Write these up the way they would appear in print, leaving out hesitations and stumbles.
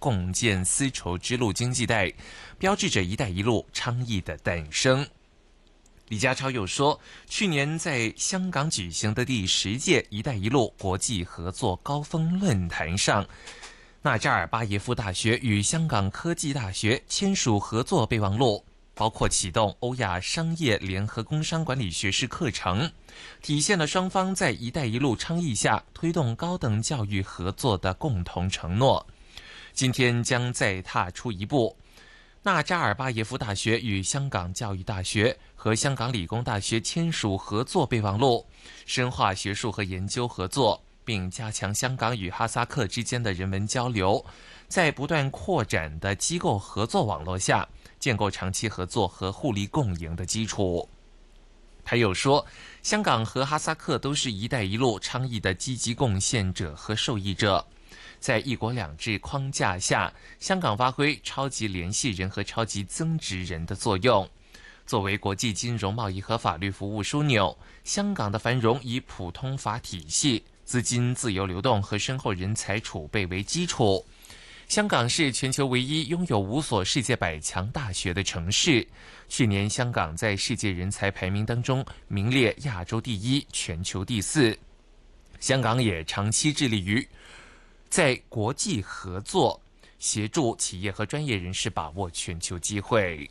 共建丝绸之路经济带，标志着“一带一路”倡议的诞生。李家超又说，去年在香港举行的第10届“一带一路”国际合作高峰论坛上，纳扎尔巴耶夫大学与香港科技大学签署合作备忘录，包括启动欧亚商业联合工商管理学士课程，体现了双方在“一带一路”倡议下推动高等教育合作的共同承诺。今天将再踏出一步，纳扎尔巴耶夫大学与香港教育大学和香港理工大学签署合作备忘录，深化学术和研究合作，并加强香港与哈萨克之间的人文交流，在不断扩展的机构合作网络下，建构长期合作和互利共赢的基础。他又说，香港和哈萨克都是“一带一路”倡议的积极贡献者和受益者。在“一国两制”框架下，香港发挥超级联系人和超级增值人的作用。作为国际金融贸易和法律服务枢纽，香港的繁荣以普通法体系、资金自由流动和深厚人才储备为基础。香港是全球唯一拥有5所世界100强大学的城市。去年，香港在世界人才排名当中名列亚洲第1、全球第4。香港也长期致力于在国际合作，协助企业和专业人士把握全球机会。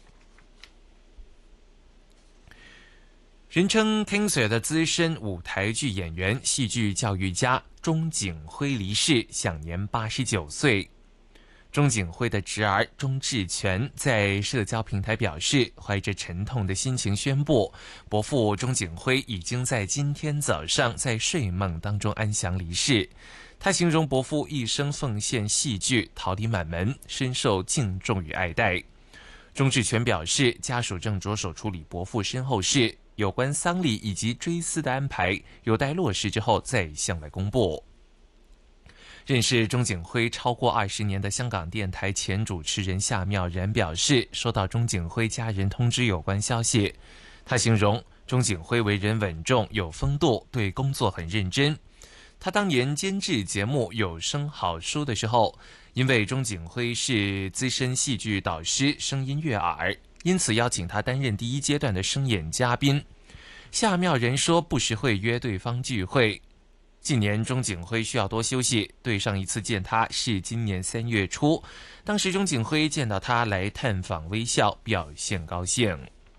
人称 King Sir 的资深舞台剧演员、戏剧教育家钟景辉离世，享年89岁。钟景辉的侄儿钟志全在社交平台表示，怀着沉痛的心情宣布，伯父钟景辉已经在今天早上在睡梦当中安详离世。他形容伯父一生奉献戏剧，桃李满门，深受敬重与爱戴。钟志全表示，家属正着手处理伯父身后事，有关丧礼以及追思的安排有待落实之后再向外公布。认识钟景辉超过20年的香港电台前主持人夏妙然表示，收到钟景辉家人通知有关消息。他形容钟景辉为人稳重有风度，对工作很认真。他当年监制节目《有声好书》的时候，因为钟景辉是资深戏剧导师，声音悦耳，因此邀请他担任第1阶段的声演嘉宾。夏妙人说，不时会约对方聚会。近年钟景辉需要多休息，对上一次见他是今年3月初，当时钟景辉见到他来探访，微笑，表现高兴。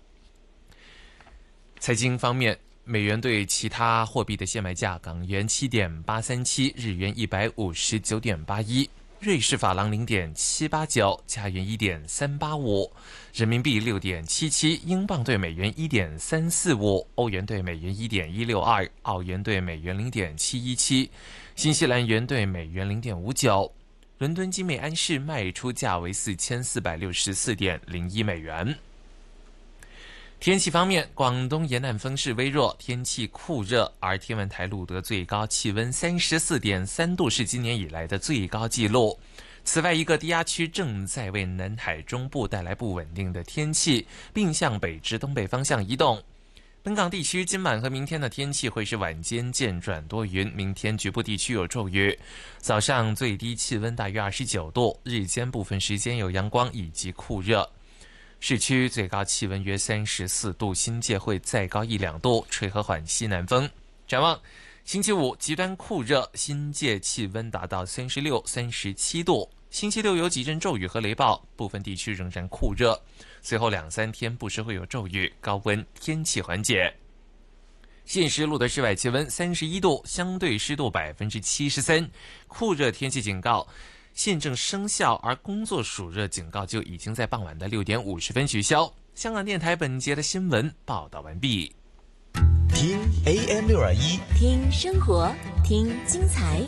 财经方面，美元对其他货币的现卖价：港元7.837，日元159.81，瑞士法郎0.789，加元1.385，人民币6.77，英镑对美元1.345，欧元对美元1.162，澳元对美元0.717，新西兰元对美元0.59。伦敦金美安士卖出价为4464.01美元。天气方面，广东沿岸风势微弱，天气酷热，而天文台录得最高气温34.3度，是今年以来的最高纪录。此外，一个低压区正在为南海中部带来不稳定的天气，并向北至东北方向移动。本港地区今晚和明天的天气会是晚间渐转多云，明天局部地区有骤雨。早上最低气温大约29度，日间部分时间有阳光以及酷热。市区最高气温约34度，新界会再高1-2度，吹和缓西南风。展望星期五极端酷热，新界气温达到36、37度。星期六有几阵骤雨和雷暴，部分地区仍然酷热。随后2-3天不时会有骤雨，高温天气缓解。现时录的室外气温31度，相对湿度73%，酷热天气警告现正生效，而工作暑热警告就已经在傍晚的6点50分取消。香港电台本节的新闻报道完毕。 听 AM621， 听生活，听精彩。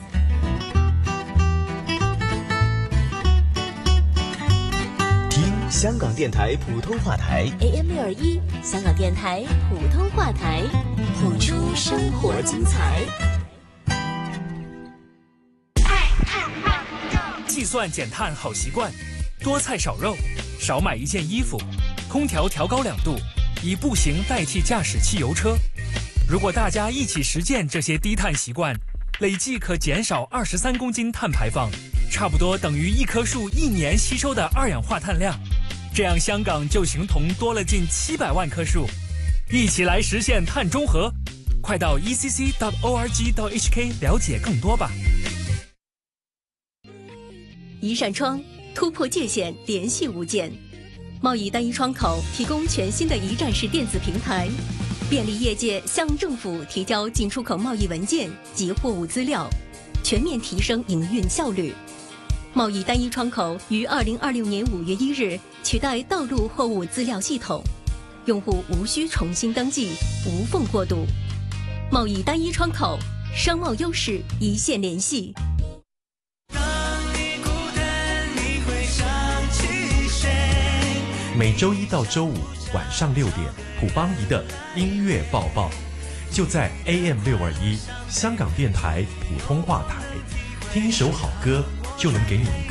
听香港电台普通话台 AM621，香港电台普通话台，谱出生活精彩。 计算减碳好习惯，多菜少肉，少买1件衣服，空调调高2度，以步行代替驾驶汽油车。如果大家一起实践这些低碳习惯，累计可减少23公斤碳排放， 差不多等于一棵树1年吸收的二氧化碳量。这样香港就形同多了近700万棵树，一起来实现碳中和。快到 ECC.org.hk 了解更多吧。 一扇窗突破界限，联系无间。贸易单一窗口提供全新的一站式电子平台，便利业界向政府提交进出口贸易文件及货物资料，全面提升营运效率。贸易单一窗口于2026年5月1日取代道路货物资料系统，用户无需重新登记，无缝过渡。贸易单一窗口，商贸优势一线联系。 每周一到周五晚上6点，普邦仪的音乐报报，就在 AM621香港电台普通话台，听一首好歌就能给你一个